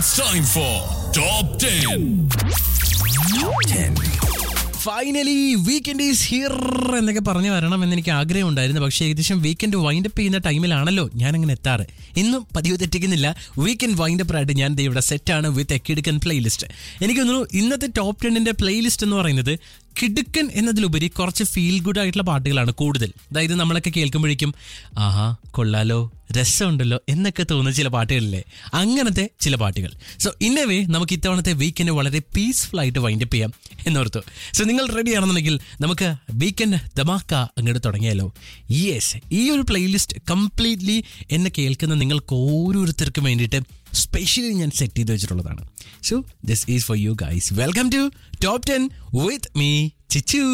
It's time for Top 10. Finally weekend is here എന്നൊക്കെ പറഞ്ഞു വരണമെന്ന് എനിക്ക് ആഗ്രഹം ഉണ്ടായിരുന്നു. പക്ഷേ ഏകദേശം വീക്കെൻഡ് വൈൻഡപ്പ് ചെയ്യുന്ന ടൈമിലാണല്ലോ ഞാൻ അങ്ങനെ എത്താറ്. ഇന്നും പതിവ് തെറ്റിക്കുന്നില്ല. വീക്കെൻഡ് വൈൻഡപ്പ് ആയിട്ട് ഞാൻ ഇവിടെ സെറ്റാണ് വിത്ത് എ കിടുക്കൻ പ്ലേലിസ്റ്റ്. എനിക്ക് തോന്നുന്നു ഇന്നത്തെ ടോപ്പ് 10ന്റെ പ്ലേലിസ്റ്റ് എന്ന് പറയുന്നത് കിടുക്കൻ എന്നതിലുപരി കുറച്ച് ഫീൽ ഗുഡ് ആയിട്ടുള്ള പാട്ടുകളാണ് കൂടുതൽ. അതായത് നമ്മളൊക്കെ കേൾക്കുമ്പോഴേക്കും ആഹാ കൊള്ളാലോ, രസമുണ്ടല്ലോ എന്നൊക്കെ തോന്നുന്ന ചില പാട്ടുകളില്ലേ, അങ്ങനത്തെ ചില പാട്ടുകൾ. സോ ഇന്നവേ നമുക്ക് ഇത്തവണത്തെ വീക്കെൻഡ് വളരെ പീസ്ഫുൾ ആയിട്ട് വൈൻഡപ്പ് ചെയ്യാം എന്നോർത്തു. സോ നിങ്ങൾ റെഡി ആണെന്നുണ്ടെങ്കിൽ നമുക്ക് വീക്കെൻഡ് ധമാക്ക അങ്ങോട്ട് തുടങ്ങിയാലോ. യെസ്, ഈ ഒരു പ്ലേലിസ്റ്റ് കംപ്ലീറ്റ്ലി എന്നെ കേൾക്കുന്ന നിങ്ങൾക്ക് ഓരോരുത്തർക്കും വേണ്ടിയിട്ട് സ്പെഷ്യലി ഞാൻ സെറ്റ് ചെയ്ത് വെച്ചിട്ടുള്ളതാണ്. So this is for you guys. Welcome to top 10 with me ചിച്ചു.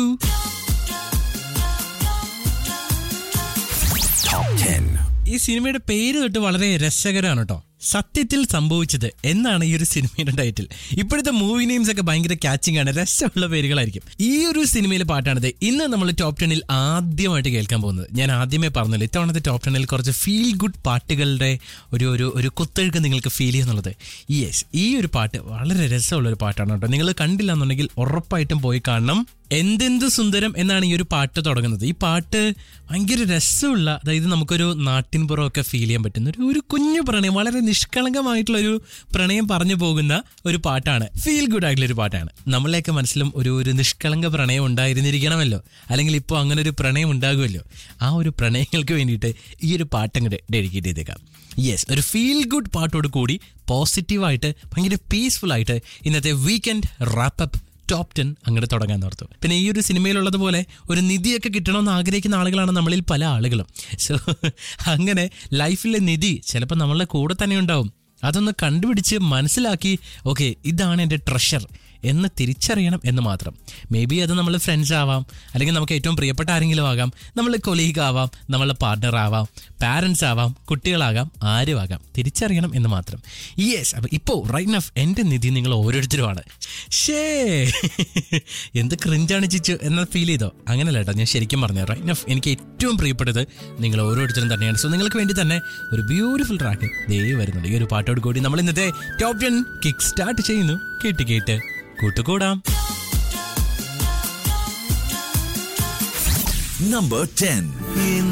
ഈ സിനിമയുടെ പേര് തൊട്ട് വളരെ രസകരമാണ് കേട്ടോ. സത്യത്തിൽ സംഭവിച്ചത് എന്നാണ് ഈ ഒരു സിനിമയുടെ ടൈറ്റിൽ. ഇപ്പോഴത്തെ മൂവി നെയിംസ് ഒക്കെ ഭയങ്കര ക്യാച്ചിങ് ആണ്, രസമുള്ള പേരുകളായിരിക്കും. ഈ ഒരു സിനിമയിലെ പാട്ടാണിത് ഇന്ന് നമ്മൾ ടോപ്പ് 10ൽ ആദ്യമായിട്ട് കേൾക്കാൻ പോകുന്നത്. ഞാൻ ആദ്യമേ പറഞ്ഞല്ലോ, ഇത്തവണത്തെ ടോപ്പ് 10ൽ കുറച്ച് ഫീൽ ഗുഡ് പാട്ടുകളുടെ ഒരു കുത്തൊഴുക്ക് നിങ്ങൾക്ക് ഫീൽ ചെയ്യുന്നുള്ളത്. യെസ്, ഈ ഒരു പാട്ട് വളരെ രസമുള്ള ഒരു പാട്ടാണ് കേട്ടോ. നിങ്ങൾ കണ്ടില്ല എന്നുണ്ടെങ്കിൽ ഉറപ്പായിട്ടും പോയി കാണണം. എന്തെന്ത് സുന്ദരം എന്നാണ് ഈ ഒരു പാട്ട് തുടങ്ങുന്നത്. ഈ പാട്ട് ഭയങ്കര രസമുള്ള, അതായത് നമുക്കൊരു നാട്ടിൻപുറമൊക്കെ ഫീൽ ചെയ്യാൻ പറ്റുന്ന ഒരു കുഞ്ഞു പ്രണയം, വളരെ നിഷ്കളങ്കമായിട്ടുള്ള ഒരു പ്രണയം പറഞ്ഞു പോകുന്ന ഒരു പാട്ടാണ്. ഫീൽ ഗുഡ് ആയിട്ടുള്ള ഒരു പാട്ടാണ്. നമ്മളെയൊക്കെ മനസ്സിലും ഒരു നിഷ്കളങ്ക പ്രണയം ഉണ്ടായിരുന്നിരിക്കണമല്ലോ, അല്ലെങ്കിൽ ഇപ്പോൾ അങ്ങനെ ഒരു പ്രണയം ഉണ്ടാകുമല്ലോ. ആ ഒരു പ്രണയങ്ങൾക്ക് വേണ്ടിയിട്ട് ഈ ഒരു പാട്ടങ്ങോട്ട് ഡെഡിക്കേറ്റ് ചെയ്തേക്കാം. യെസ്, ഒരു ഫീൽ ഗുഡ് പാട്ടോട് കൂടി പോസിറ്റീവായിട്ട് ഭയങ്കര പീസ്ഫുൾ ആയിട്ട് ഇന്നത്തെ വീക്കെൻഡ് റാപ്പപ്പ് ടോപ്പ് 10 അങ്ങോട്ട് തുടങ്ങാൻ ഓർത്തു. പിന്നെ ഈ ഒരു സിനിമയിലുള്ളതുപോലെ ഒരു നിധിയൊക്കെ കിട്ടണമെന്ന് ആഗ്രഹിക്കുന്ന ആളുകളാണ് നമ്മളിൽ പല ആളുകളും. സോ അങ്ങനെ ലൈഫിലെ നിധി ചിലപ്പോൾ നമ്മളുടെ കൂടെ തന്നെ ഉണ്ടാവും. അതൊന്ന് കണ്ടുപിടിച്ച് മനസ്സിലാക്കി ഓക്കെ ഇതാണ് എൻ്റെ ട്രഷർ എന്ന് തിരിച്ചറിയണം എന്ന് മാത്രം. മേ ബി അത് നമ്മൾ ഫ്രണ്ട്സ് ആവാം, അല്ലെങ്കിൽ നമുക്ക് ഏറ്റവും പ്രിയപ്പെട്ട ആരെങ്കിലും ആകാം, നമ്മൾ കൊലീഗ് ആവാം, നമ്മളെ പാർട്ട്ണർ ആവാം, പാരൻസ് ആവാം, കുട്ടികളാകാം, ആരും ആകാം. തിരിച്ചറിയണം എന്ന് മാത്രം. യെസ്, അപ്പോൾ ഇപ്പോൾ റൈറ്റ് നഫ് എൻ്റെ നിധി നിങ്ങൾ ഓരോരുത്തരുമാണ്. ഷേ എന്ത് ക്രിഞ്ചാണ് ചിച്ചു എന്ന ഫീൽ ചെയ്തോ? അങ്ങനെയല്ല കേട്ടോ, ഞാൻ ശരിക്കും പറഞ്ഞു. റൈറ്റ് നഫ് എനിക്ക് ഏറ്റവും പ്രിയപ്പെട്ടത് നിങ്ങൾ ഓരോരുത്തരും തന്നെയാണ്. സോ നിങ്ങൾക്ക് വേണ്ടി തന്നെ ഒരു ബ്യൂട്ടിഫുൾ ട്രാക്ക് ദേ വരുന്നുണ്ട്. ഈ ഒരു പാട്ടോട് കൂടി നമ്മൾ ഇന്നത്തെ ടോപ്പ് 10 കിക്ക് സ്റ്റാർട്ട് ചെയ്യുന്നു. കേട്ട് കൂട്ടുകൂടാം. Number 10.